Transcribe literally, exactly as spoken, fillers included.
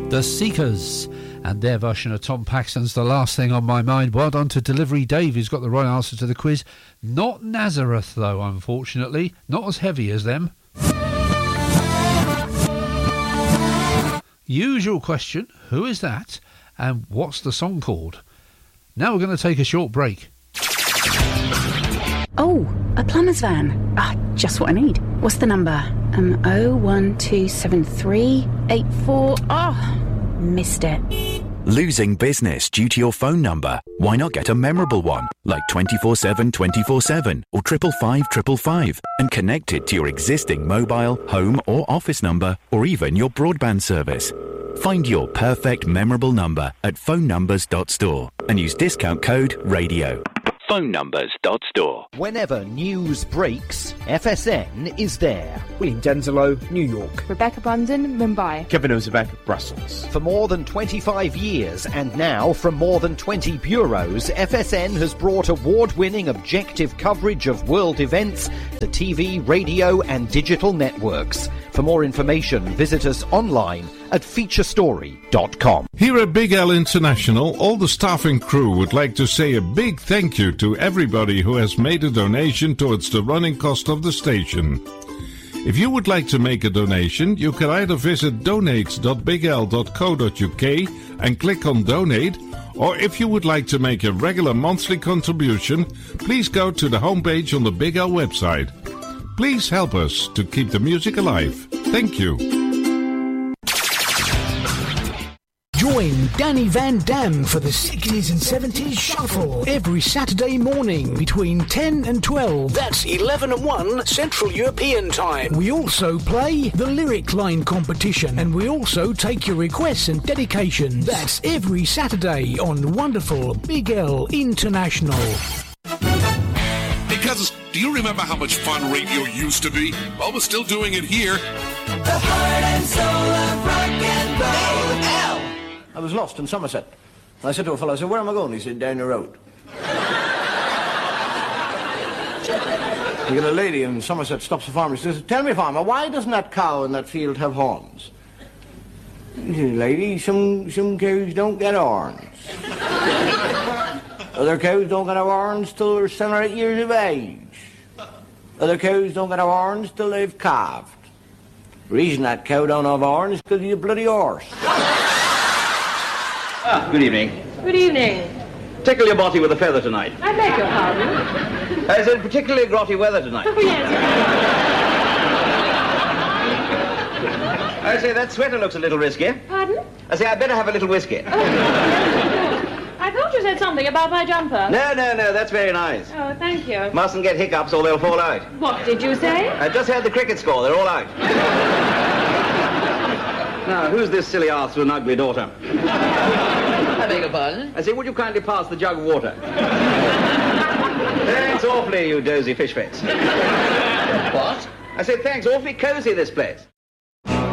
The Seekers and their version of Tom Paxton's The Last Thing on My Mind. Well done to Delivery Dave, who's got the right answer to the quiz. Not Nazareth, though, unfortunately. Not as heavy as them. Usual question, who is that? And what's the song called? Now we're going to take a short break. Oh, a plumber's van. Ah, just what I need. What's the number? Um, oh one two seven three eight four. Oh, missed it. Losing business due to your phone number? Why not get a memorable one, like twenty-four seven twenty-four seven or triple five triple five, and connect it to your existing mobile, home or office number, or even your broadband service. Find your perfect memorable number at phone numbers dot store and use discount code RADIO. phone numbers dot store. Whenever news breaks, F S N is there. William Denzelo, New York. Rebecca Brandon, Mumbai. Kevin Ozebek, Brussels. For more than twenty-five years, and now from more than twenty bureaus, F S N has brought award-winning objective coverage of world events to T V, radio and digital networks. For more information, visit us online at feature story dot com. Here at Big L International, all the staff and crew would like to say a big thank you to everybody who has made a donation towards the running cost of the station. If you would like to make a donation, you can either visit donate dot big l dot co dot u k and click on Donate, or if you would like to make a regular monthly contribution, please go to the homepage on the Big L website. Please help us to keep the music alive. Thank you. Join Danny Van Dam for the sixties and seventies Shuffle every Saturday morning between ten and twelve. That's eleven and one Central European Time. We also play the Lyric Line competition, and we also take your requests and dedications. That's every Saturday on wonderful Big L International. Hey, cousins, do you remember how much fun radio used to be? Well, we're still doing it here. The heart and soul of rock and roll. L. I was lost in Somerset. And I said to a fellow, I said, where am I going? He said, down the road. You get a lady in Somerset stops a farmer. She says, tell me, farmer, why doesn't that cow in that field have horns? He said, lady, some, some cows don't get horns. Other cows don't get horns till they're seven or eight years of age. Other cows don't get horns till they've calved. The reason that cow don't have horns is because he's a bloody horse. Ah, good evening. Good evening. Tickle your body with a feather tonight. I beg your pardon. I said particularly grotty weather tonight. Oh, yes. I say that sweater looks a little risky. Pardon? I say I'd better have a little whiskey. Oh, I thought you said something about my jumper. No, no, no, that's very nice. Oh, thank you. Mustn't get hiccups or they'll fall out. What did you say? I just heard the cricket score. They're all out. Now, who's this silly arse with an ugly daughter? I beg your pardon? I say, would you kindly pass the jug of water? Thanks awfully, you dozy fish face. What? I said, thanks awfully cosy, this place.